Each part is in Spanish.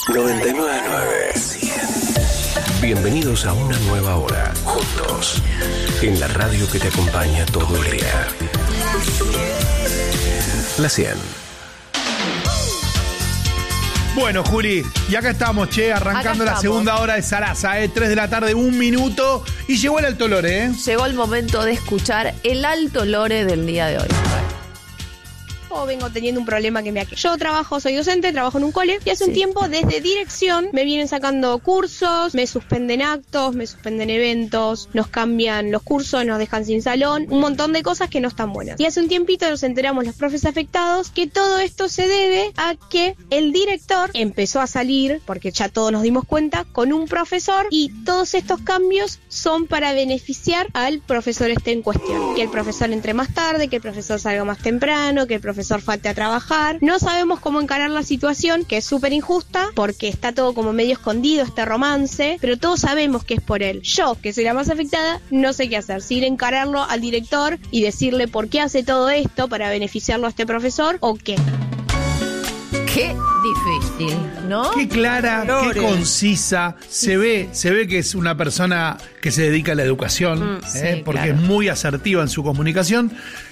99.9. Bienvenidos a una nueva hora, juntos, en la radio que te acompaña todo el día. La 100. Bueno, Juli, y acá estamos, arrancando la segunda hora de Sarasa, 3 de la tarde, 1 minuto, y llegó el Alto Lore, Llegó el momento de escuchar el Alto Lore del día de hoy. Vengo teniendo un problema que me aqueja. Yo soy docente, trabajo en un cole y hace un tiempo desde dirección me vienen sacando cursos, me suspenden actos, me suspenden eventos, nos cambian los cursos, nos dejan sin salón, un montón de cosas que no están buenas. Y hace un tiempito nos enteramos los profes afectados que todo esto se debe a que el director empezó a salir, porque ya todos nos dimos cuenta, con un profesor, y todos estos cambios son para beneficiar al profesor en cuestión. Que el profesor entre más tarde, que el profesor salga más temprano, que el profesor falte a trabajar. No sabemos cómo encarar la situación, que es súper injusta, porque está todo como medio escondido este romance, pero todos sabemos que es por él. Yo, que soy la más afectada, no sé qué hacer. Si ir a encararlo al director y decirle por qué hace todo esto para beneficiarlo a este profesor, o qué. Qué difícil, ¿no? Qué clara, qué concisa. Se ve que es una persona que se dedica a la educación, porque claro, es muy asertiva en su comunicación.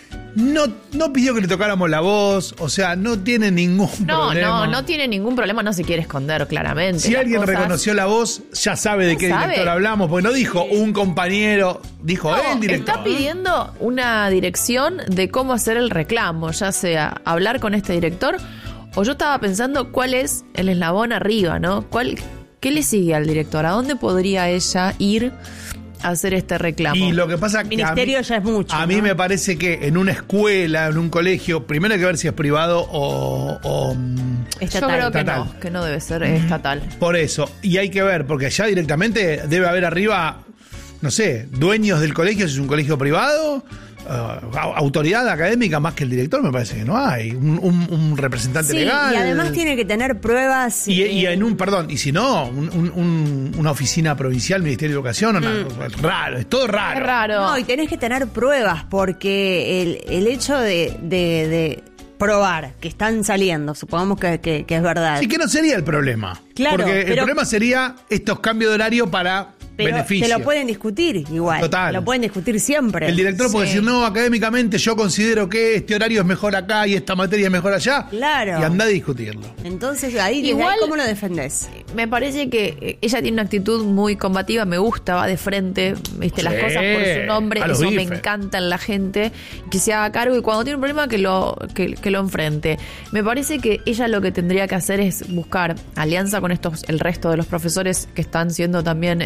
No pidió que le tocáramos la voz, o sea, no tiene ningún problema. No tiene ningún problema, no se quiere esconder claramente. Si alguien reconoció la voz, ya sabe de qué director hablamos, porque no dijo un compañero, dijo el director. Está pidiendo una dirección de cómo hacer el reclamo, ya sea hablar con este director, o yo estaba pensando cuál es el eslabón arriba, ¿no? ¿Qué le sigue al director? ¿A dónde podría ella ir a hacer este reclamo? Y lo que pasa es que ministerio ya es mucho. A mí me parece que en una escuela, en un colegio, primero hay que ver si es privado o estatal. Yo creo que no debe ser estatal. Por eso, y hay que ver, porque ya directamente debe haber arriba, no sé, dueños del colegio, si es un colegio privado, autoridad académica más que el director, me parece que no hay. Un representante legal. Y además tiene que tener pruebas. Y si no, una oficina provincial, Ministerio de Educación, raro, es todo raro. Es raro. No, y tenés que tener pruebas, porque el hecho de probar que están saliendo, supongamos que es verdad. Sí, que no sería el problema. Claro, porque el problema sería estos cambios de horario para beneficio. Te lo pueden discutir igual. Total. Lo pueden discutir siempre. El director puede decir, no, académicamente yo considero que este horario es mejor acá y esta materia es mejor allá. Claro. Y anda a discutirlo. Entonces, ahí igual, ¿cómo lo defendés? Me parece que ella tiene una actitud muy combativa, me gusta, va de frente, las cosas por su nombre, eso me encanta en la gente, que se haga cargo y cuando tiene un problema que lo enfrente. Me parece que ella lo que tendría que hacer es buscar alianza con el resto de los profesores que están siendo también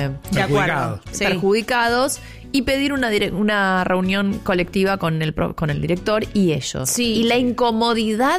perjudicados y pedir una reunión colectiva con el director y ellos. Sí. Y la incomodidad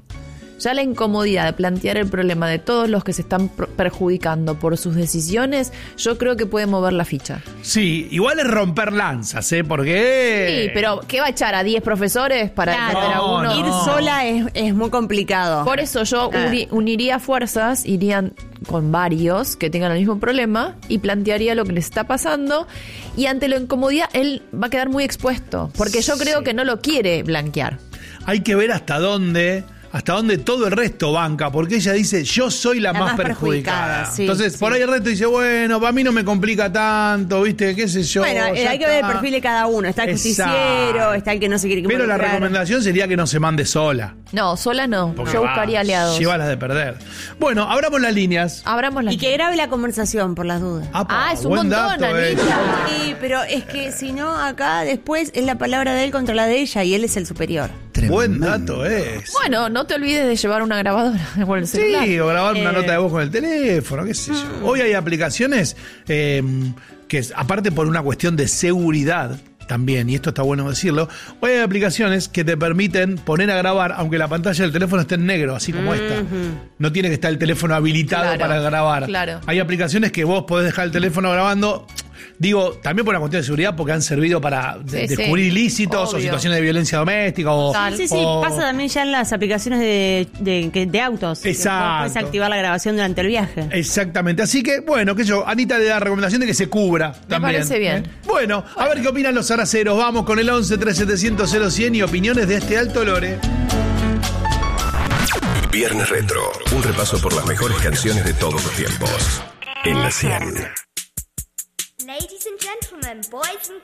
de plantear el problema de todos los que se están perjudicando por sus decisiones, yo creo que puede mover la ficha. Sí, igual es romper lanzas, porque... Sí, pero ¿qué va a echar a 10 profesores para entender a uno? Ir sola es muy complicado. Por eso yo uniría fuerzas, irían con varios que tengan el mismo problema y plantearía lo que les está pasando, y ante la incomodidad él va a quedar muy expuesto, porque yo creo que no lo quiere blanquear. Hay que ver hasta dónde todo el resto banca, porque ella dice, yo soy la más perjudicada. Sí, entonces, por ahí el resto dice, bueno, para mí no me complica tanto, ¿viste? ¿Qué sé yo? Bueno, hay que ver el perfil de cada uno. Está el justiciero, está el que no se quiere Pero involucrar. la recomendación sería que no se mande sola. No, sola no. Porque yo buscaría aliados. Llévalas de perder. Bueno, abramos las líneas. Y que grabe la conversación, por las dudas. Es un montón, Anita. Sí, pero es que si no, acá después es la palabra de él contra la de ella y él es el superior. Tremendo. Buen dato es. Bueno, no te olvides de llevar una grabadora por el celular. Sí, o grabar una nota de voz con el teléfono, qué sé yo. Hoy hay aplicaciones que, aparte por una cuestión de seguridad también, y esto está bueno decirlo, hoy hay aplicaciones que te permiten poner a grabar, aunque la pantalla del teléfono esté en negro, así como esta. No tiene que estar el teléfono habilitado para grabar. Claro. Hay aplicaciones que vos podés dejar el teléfono grabando. Digo, también por una cuestión de seguridad, porque han servido para descubrir ilícitos o situaciones de violencia doméstica. Sí, pasa también ya en las aplicaciones de autos. Exacto. Puedes activar la grabación durante el viaje. Exactamente. Así que, bueno, Anita le da recomendación de que se cubra también. Me parece bien. Bueno, a ver qué opinan los zaraceros. Vamos con el 11 3700 0100 y opiniones de este Alto Lore. Viernes Retro, un repaso por las mejores canciones de todos los tiempos. En la 100. Ladies and gentlemen, boys and